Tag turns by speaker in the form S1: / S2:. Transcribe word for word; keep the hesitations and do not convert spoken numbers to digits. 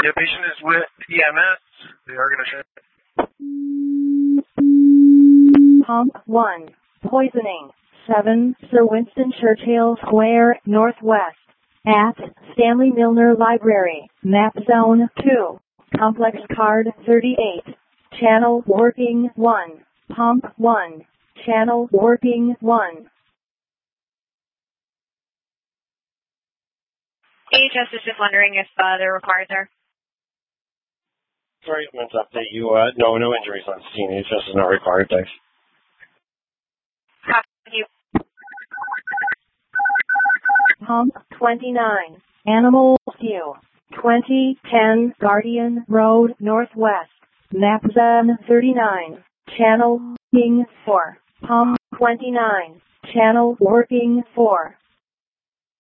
S1: The patient is with E M S. They are going to...
S2: Pump one. Poisoning. seven Sir Winston Churchill Square, Northwest. At Stanley Milner Library. Map Zone two. Complex Card thirty-eight. Channel working one. Pump one. Channel working one.
S3: A H S is just wondering if uh, they're required there.
S4: Sorry, I meant to update you. Uh, no, no injuries on scene. A H S is not required, thanks.
S3: Thank you.
S2: Pump twenty-nine. Animal View. twenty ten Guardian Road, Northwest. Map Zone thirty-nine. Channel working four. Pump twenty-nine. Channel working four.